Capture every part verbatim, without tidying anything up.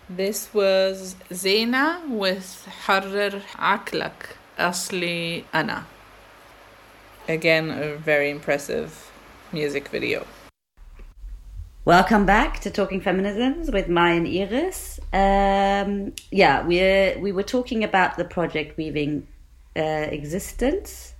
This was Zena with حرر عقلك أصلي أنا. Again, a very impressive music video. Welcome back to Talking Feminisms with Mai and Iris. Um, yeah, we we were talking about the project Weaving uh, Existence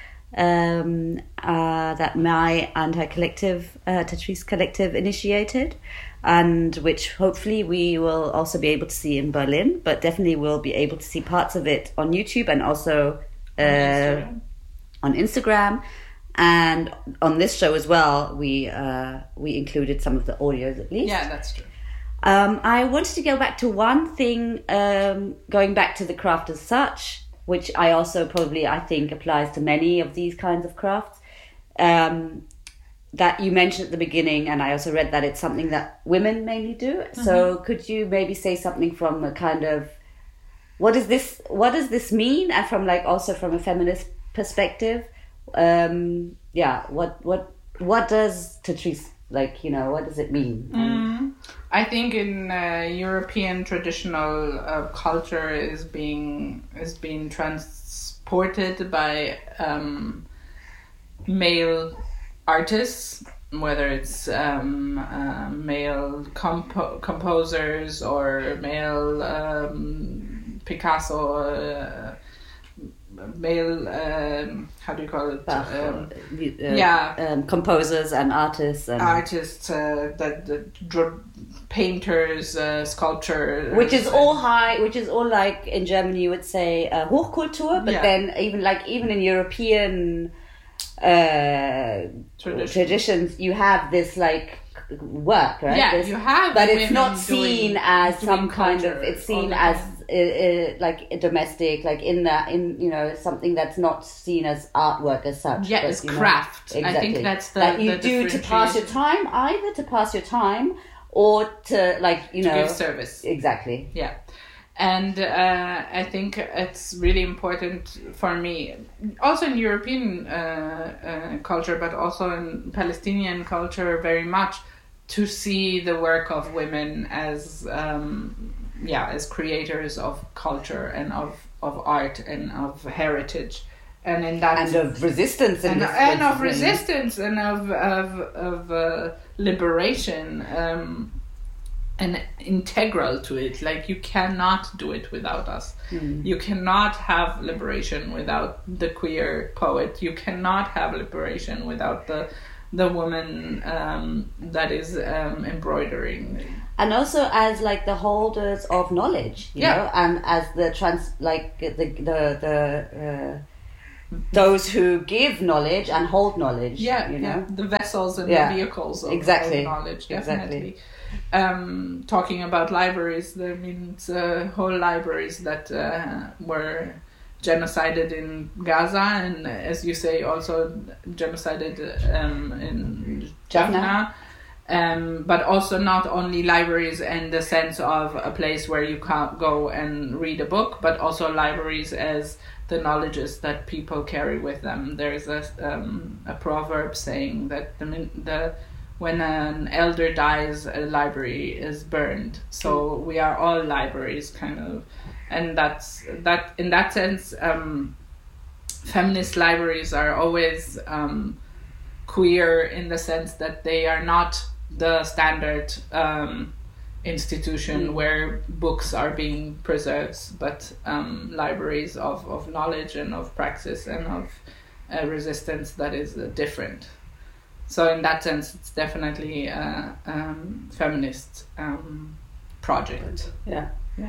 um, uh, that Mai and her collective, uh, Tatrice Collective, initiated, and which hopefully we will also be able to see in Berlin, but definitely we'll be able to see parts of it on YouTube and also uh, on Instagram. On Instagram. And on this show as well, we uh, we included some of the audios at least. Yeah, that's true. Um, I wanted to go back to one thing, um, going back to the craft as such, which I also probably, I think, applies to many of these kinds of crafts. Um, that you mentioned at the beginning, and I also read that it's something that women mainly do. Mm-hmm. So could you maybe say something from a kind of, what is this, what does this mean? And from like also from a feminist perspective, um, yeah, what, what, what does Tatrice, like, you know, what does it mean? Mm. I think in uh, European traditional uh, culture is being, is being transported by um, male artists, whether it's um, uh, male compo- composers or male um, Picasso, uh, male, um, how do you call it? Bach, um, uh, yeah, um, composers and artists, and artists, uh, that, that draw, painters, uh, sculpture, which is all high, which is all like in Germany you would say uh, Hochkultur, but yeah. Then even like even in European uh Tradition. traditions you have this like work, right? Yeah, this, you have, but it's not seen doing, as doing some kind of. It's seen as uh, uh, like a domestic, like in that, in you know, something that's not seen as artwork as such. Yeah, but, it's you know, craft. Exactly. I think that's the that you the do to pass your time, either to pass your time or to like you to know give service. Exactly. Yeah. And uh, I think it's really important for me, also in European uh, uh, culture, but also in Palestinian culture, very much to see the work of women as, um, yeah, as creators of culture and of, of art and of heritage, and in that and of resistance and, and of resistance and of of of uh, liberation. Um, and integral to it. Like, you cannot do it without us. Mm. You cannot have liberation without the queer poet. You cannot have liberation without the the woman um, that is um, embroidering. And also as like the holders of knowledge, you yeah. know, and as the trans like the the the. Uh, those who give knowledge and hold knowledge. Yeah, you know, yeah. The vessels and yeah. the vehicles of, exactly. of knowledge, definitely. Exactly. Um, talking about libraries, there means uh, whole libraries that uh, were genocided in Gaza, and uh, as you say, also genocided um, in Jaffna. Um, but also not only libraries in the sense of a place where you can go and read a book, but also libraries as the knowledges that people carry with them. There's a um, a proverb saying that the the when an elder dies, a library is burned. So we are all libraries, kind of, and that's that. In that sense, um, feminist libraries are always um, queer in the sense that they are not the standard um, institution mm. where books are being preserved, but um, libraries of, of knowledge and of praxis and of uh, resistance that is uh, different. So in that sense, it's definitely a um, feminist um, project. Yeah, yeah.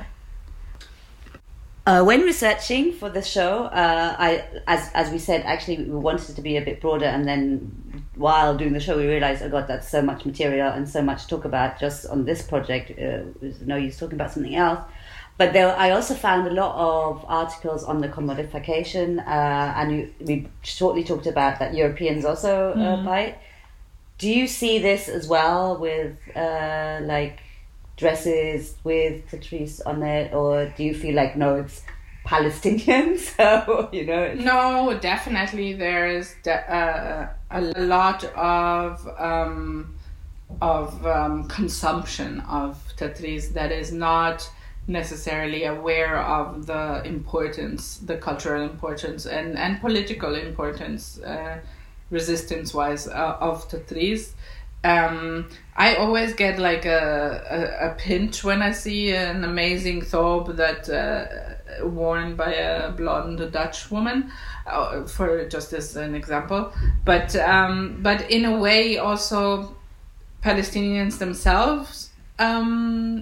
Uh, when researching for the show, uh, I, as as we said, actually we wanted it to be a bit broader, and then while doing the show, we realized, oh God, that's so much material and so much to talk about just on this project. Uh, there's no use talking about something else. But there, I also found a lot of articles on the commodification, uh, and you, we shortly talked about that Europeans also uh, mm. buy it. Do you see this as well with uh, like dresses with Tatrice on it, or do you feel like, no, it's Palestinian, so, you know? It's... No, definitely there is de- uh, a lot of um, of um, consumption of tatris that is not necessarily aware of the importance, the cultural importance and, and political importance, uh, resistance-wise, uh, of tatris. Um, I always get like a, a, a pinch when I see an amazing thobe that uh, worn by a blonde Dutch woman, uh, for just as an example. But um, but in a way, also Palestinians themselves um,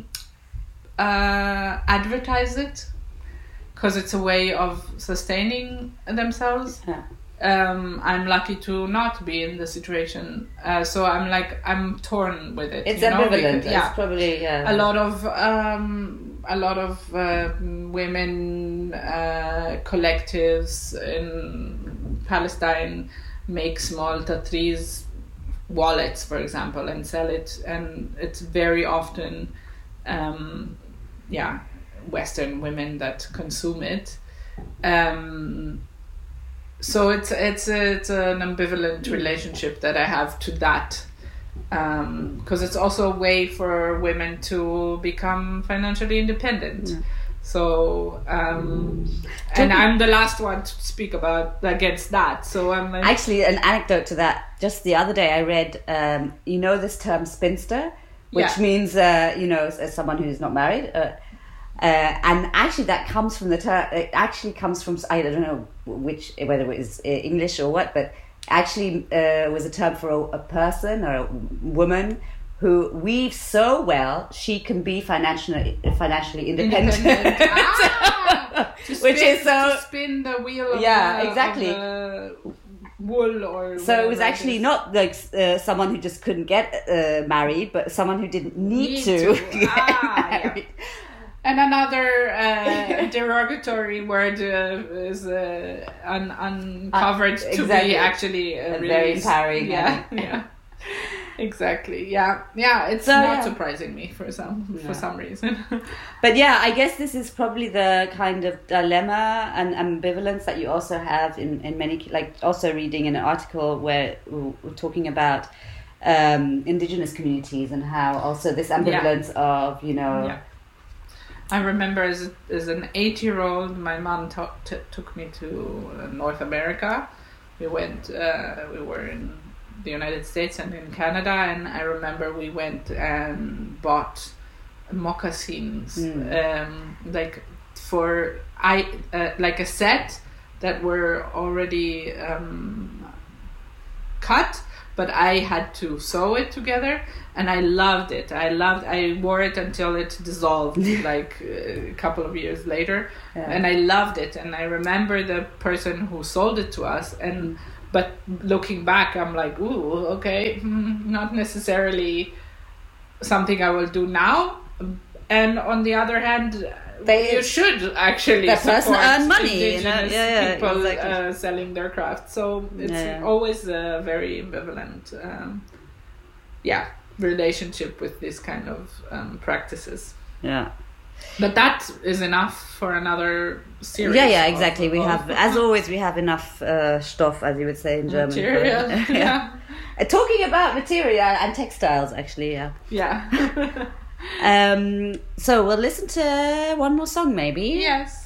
uh, advertise it because it's a way of sustaining themselves. Yeah. Um, I'm lucky to not be in the situation, uh, so I'm like I'm torn with it. It's you know? ambivalent. Because, yeah, it's probably yeah. a lot of um, a lot of uh, women uh, collectives in Palestine make small tatris wallets, for example, and sell it, and it's very often, um, yeah, Western women that consume it. Um, So it's it's it's an ambivalent relationship that I have to that, because um, it's also a way for women to become financially independent. Yeah. So um, and I'm the last one to speak about against that. So I'm like, actually an anecdote to that. Just the other day, I read um, you know this term spinster, which yeah. means uh, you know as someone who's not married. Uh, Uh, and actually, that comes from the term. It actually comes from I don't know which whether it was English or what, but actually uh, was a term for a, a person or a woman who weaves so well she can be financially financially independent. independent. ah, spin, which is so to spin the wheel. Of yeah, the, exactly. Of the wool or so it was actually it not like uh, someone who just couldn't get uh, married, but someone who didn't need, need to, to. get Ah, married. Yeah. And another uh, derogatory word uh, is uh, un- uncovered uh, exactly. to be actually uh, very empowering. Yeah, yeah, exactly. Yeah, yeah. It's so, not yeah. surprising me for some yeah. for some reason. But yeah, I guess this is probably the kind of dilemma and ambivalence that you also have in, in many, like also reading an article where we're talking about um, indigenous communities and how also this ambivalence yeah. of, you know. Yeah. I remember as as an eight-year-old, my mom t- t- took me to uh, North America. We went, uh, we were in the United States and in Canada, and I remember we went and bought moccasins, mm. um, like for I uh, like a set that were already um, cut. But I had to sew it together, and I loved it. I loved. I wore it until it dissolved, like a couple of years later, yeah. and I loved it. And I remember the person who sold it to us. And but looking back, I'm like, ooh, okay, not necessarily something I will do now. And on the other hand, they, you should actually that person support earn money, indigenous you know? yeah, yeah, people exactly. uh, selling their craft. So it's yeah. always a very ambivalent, um, yeah, relationship with this kind of um, practices. Yeah. But that is enough for another series. Yeah, yeah, exactly. Of, we of, have, as always, we have enough uh, Stoff, as you would say in German. Material, yeah. yeah. Uh, talking about material and textiles, actually, yeah. Yeah. um. So we'll listen to one more song, maybe. Yes.